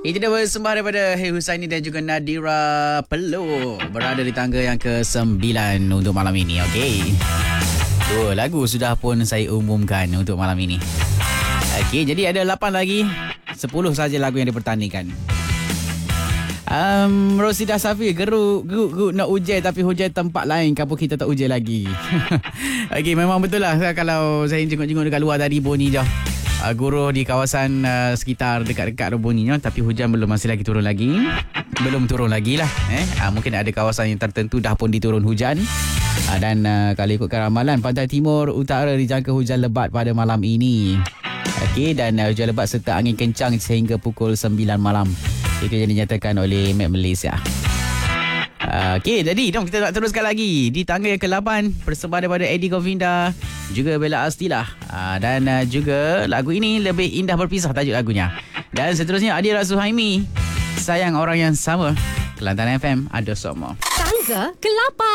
Itu dia bersembah daripada Hey Husaini dan juga Nadira Peluk. Berada di tangga yang ke-9 untuk malam ini. Okey. 2 lagu sudah pun saya umumkan untuk malam ini. Okey, jadi ada 8 lagi. 10 saja lagu yang dipertandingkan. Rosida Safi geruk nak hujan tapi hujan tempat lain, kenapa kita tak hujan lagi? Okey, memang betul lah kalau saya jenguk-jenguk dekat luar tadi bunyi je. Guruh di kawasan sekitar dekat-dekat bunyinya, tapi hujan masih lagi turun lagi. Belum turun lagi lah. Mungkin ada kawasan yang tertentu dah pun diturun hujan. Dan kalau ikutkan ramalan, pantai timur utara dijangka hujan lebat pada malam ini. Okey, dan hujan lebat serta angin kencang sehingga pukul 9 malam. Itu yang dinyatakan oleh Met Malaysia. Okey, jadi jom kita nak teruskan lagi di tangga yang ke-8 bersembah daripada Eddie Govinda juga Bella Astilah. Dan juga lagu ini Lebih Indah Berpisah tajuk lagunya. Dan seterusnya Adira Suhaimi, Sayang Orang Yang Sama. Kelantan FM ada semua. Tangga ke-8.